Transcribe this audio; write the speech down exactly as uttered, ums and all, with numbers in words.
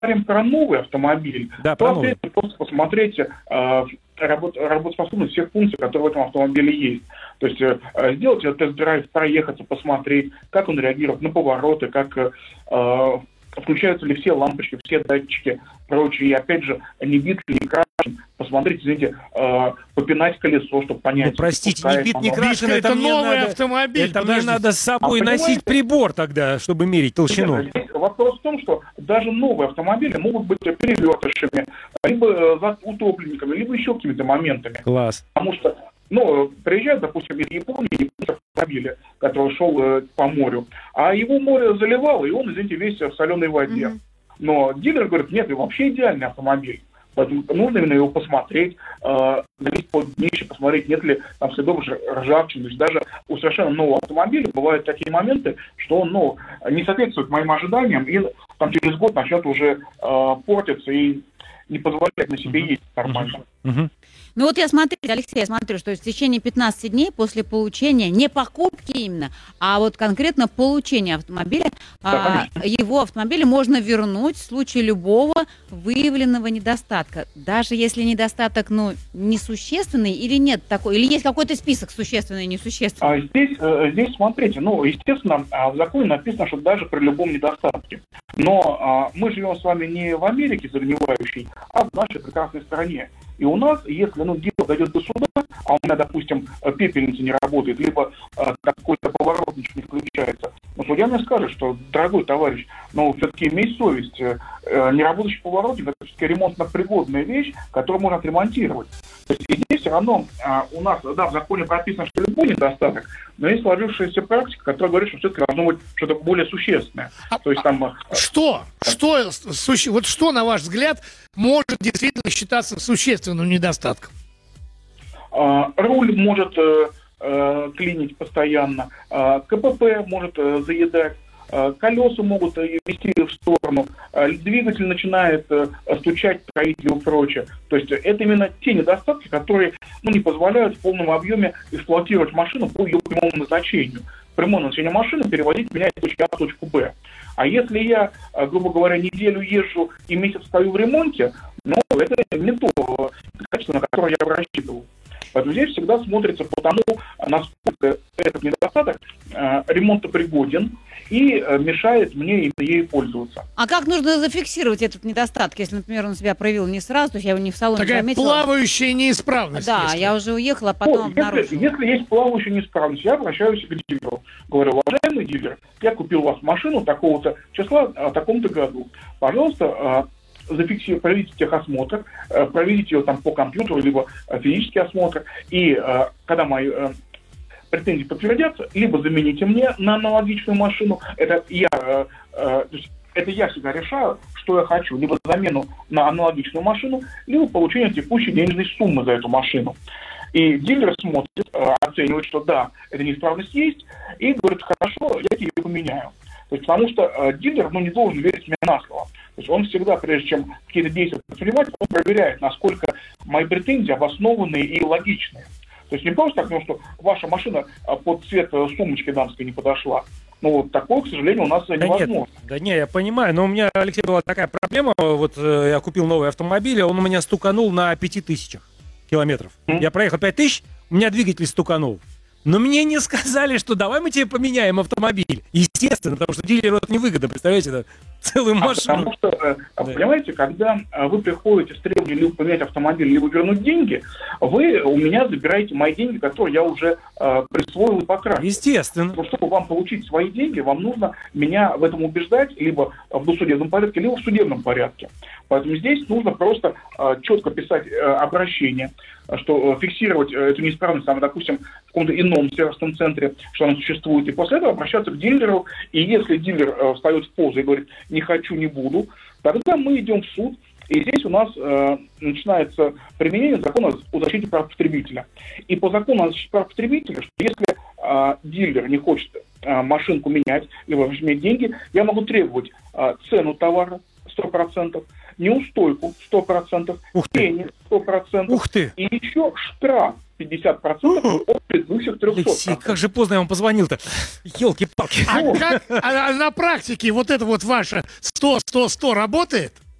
говорим про новый автомобиль, да, то про опять просто посмотрите э, работ, работоспособность всех функций, которые в этом автомобиле есть. То есть э, сделать этот тест-драйв, проехаться, посмотреть, как он реагирует на повороты, как э, включаются ли все лампочки, все датчики, прочее. И опять же, не бит ли, не крашен. Посмотрите, извините, э, попинать колесо, чтобы понять. Ну, простите, не бит, не крашен, это, это новый надо, автомобиль. Это мне надо с собой а носить прибор тогда, чтобы мерить толщину. Здесь вопрос в том, что даже новые автомобили могут быть перевертышами, либо э, утопленниками, либо еще какими-то моментами. Класс. Потому что, ну, приезжают, допустим, из Японии, японцы автомобиля, который шел э, по морю, а его море заливало, и он, извините, весь в соленой воде. Mm-hmm. Но дилер говорит, нет, это вообще идеальный автомобиль. Поэтому нужно именно его посмотреть, э, залезть под днище, посмотреть, нет ли там следов ржавчины. То есть даже у совершенно нового автомобиля бывают такие моменты, что он, ну, не соответствует моим ожиданиям, и там через год начнет уже э, портиться и не позволяет на себе ездить нормально. Uh-huh. Ну вот я смотрю, Алексей, я смотрю, что в течение пятнадцати дней после получения, не покупки именно, а вот конкретно получения автомобиля, да, а, его автомобиля можно вернуть в случае любого выявленного недостатка. Даже если недостаток, ну, несущественный или нет такой, или есть какой-то список существенный и несущественный? А здесь, здесь, смотрите, ну, естественно, в законе написано, что даже при любом недостатке. Но а, мы живем с вами не в Америке загнивающей, а в нашей прекрасной стране. И у нас, если ну, дело дойдет до суда, а у меня, допустим, пепельница не работает, либо э, какой-то поворотничек не включается, но судья мне скажет, что, дорогой товарищ, ну, все-таки имей совесть, э, неработающий поворотник – это все-таки ремонтно-пригодная вещь, которую можно отремонтировать. То есть и здесь все равно э, у нас, да, в законе прописано, что любой недостаток, но есть сложившаяся практика, которая говорит, что все-таки должно быть что-то более существенное. А, То есть там... Э, что? Что, суще... вот что, на ваш взгляд, может действительно считаться существенным недостатком? Э, руль может э, э, клинить постоянно, э, КПП может э, заедать, э, колеса могут э, вести в сторону, э, двигатель начинает э, стучать, троить и прочее. То есть это именно те недостатки, которые ну, не позволяют в полном объеме эксплуатировать машину по ее прямому назначению. Прямое назначение машины переводить меня из точки А в точку Б. А если я, грубо говоря, неделю езжу и месяц стою в ремонте, ну, это не то качество, на которое я рассчитывал. Поэтому здесь всегда смотрится по тому, насколько этот недостаток э, ремонтопригоден и э, мешает мне ей пользоваться. А как нужно зафиксировать этот недостаток, если, например, он себя проявил не сразу, то есть я его не в салоне Такая заметила? плавающая неисправность. Да, если. я уже уехала, а потом ну, обнаружила. Если, если есть плавающая неисправность, я обращаюсь к дилеру. Говорю, уважаемый дилер, я купил у вас машину такого-то числа, в таком-то году. Пожалуйста, зафиксируйте, проведите техосмотр, проведите ее там по компьютеру, либо физический осмотр, и когда мои претензии подтвердятся, либо замените мне на аналогичную машину, это я, то есть это я всегда решаю, что я хочу, либо замену на аналогичную машину, либо получение текущей денежной суммы за эту машину. И дилер смотрит, оценивает, что да, эта неисправность есть, и говорит, хорошо, я тебе поменяю. То есть, потому что э, дилер ну, не должен верить мне на слово. То есть он всегда, прежде чем какие-то действия предпринимать, он проверяет, насколько мои претензии обоснованные и логичные. То есть не просто так, потому что ваша машина под цвет сумочки дамской не подошла. Ну, такое, к сожалению, у нас да невозможно. Нет, да не, я понимаю, но у меня, Алексей, была такая проблема. Вот э, я купил новый автомобиль, он у меня стуканул на пяти тысячах километров. Mm-hmm. Я проехал пять тысяч, у меня двигатель стуканул. Но мне не сказали, что давай мы тебе поменяем автомобиль. Естественно, потому что дилеру это невыгодно, представляете, это целую машину. А потому что, да. Понимаете, когда вы приходите с требованием либо поменять автомобиль, либо вернуть деньги, вы у меня забираете мои деньги, которые я уже э, присвоил и потратил. Естественно. Но чтобы вам получить свои деньги, вам нужно меня в этом убеждать либо в досудебном порядке, либо в судебном порядке. Поэтому здесь нужно просто э, четко писать э, обращение, что э, фиксировать э, эту неисправность, там, допустим, в каком-то ином сервисном центре, что она существует, и после этого обращаться к дилеру, и если дилер э, встает в позу и говорит «не хочу, не буду», тогда мы идем в суд, и здесь у нас э, начинается применение закона о защите прав потребителя. И по закону о защите прав потребителя, что если э, дилер не хочет э, машинку менять, либо возьмет деньги, я могу требовать э, цену товара сто процентов, неустойку сто процентов, пени сто процентов, Ух ты. И еще штраф пятьдесят процентов от предыдущих трехсот процентов. Алексей, как же поздно я вам позвонил-то. Елки-палки. А, как, а, а на практике вот это вот ваше сто сто сто работает?